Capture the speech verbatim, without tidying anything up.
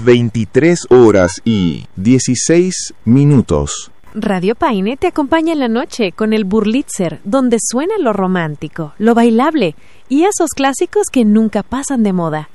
las veintitrés horas y dieciséis minutos. Radio Paine te acompaña en la noche con el Burlitzer, donde suena lo romántico, lo bailable y esos clásicos que nunca pasan de moda.